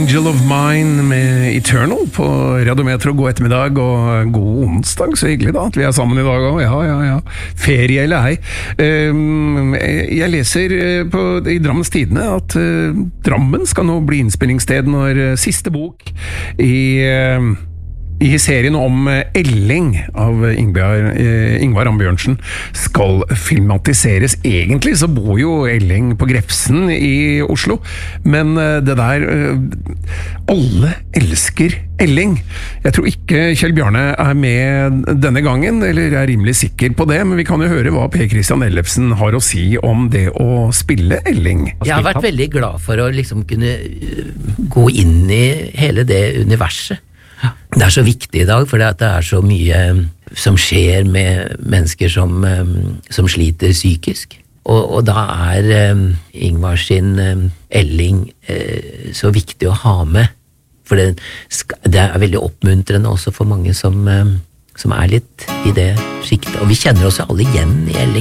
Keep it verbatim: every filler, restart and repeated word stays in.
Angel of Mine med Eternal på Radiometro. God ettermiddag og god onsdag, så hyggelig da at vi er sammen i dag også. Ja, ja, ja. Ferie eller ei. Jeg leser på, i Drammens Tidende at Drammen skal nå bli innspillingssted når siste bok i... I serien om Elling av Ingvar, Ingvar Ambjørnsen skal filmatiseres. Egentlig så bor jo Elling på Grefsen i Oslo, men det der alle elsker Elling. Jeg tror ikke Kjell Bjarne er med denne gangen, eller er rimelig sikker på det, men vi kan jo høre hva Per Christian Ellefsen har å si om det å spille Elling. Jeg har vært veldig glad for å liksom kunne gå inn i hele det universet. Det er så viktig i dag, for det er så mye som skjer med mennesker som, som sliter psykisk. Og, og da er um, Ingvar sin um, Elling uh, så viktig å ha med. For det, det er veldig oppmuntrende også for mange som, um, som er litt i det skiktet. Og vi kjenner oss alle igjen i Elling.